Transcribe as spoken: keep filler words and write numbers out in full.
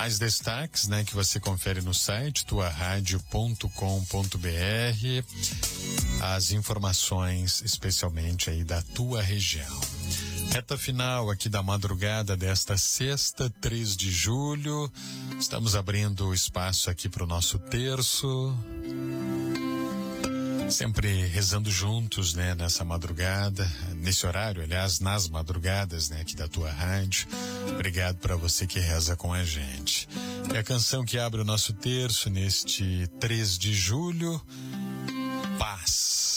Mais destaques, né, que você confere no site tua rádio ponto com ponto br, as informações especialmente aí da tua região. Reta final aqui da madrugada desta sexta, três de julho. Estamos abrindo o espaço aqui para o nosso terço. Sempre rezando juntos, né, nessa madrugada, nesse horário, aliás, nas madrugadas, né, aqui da tua rádio. Obrigado para você que reza com a gente. E a canção que abre o nosso terço neste três de julho, Paz.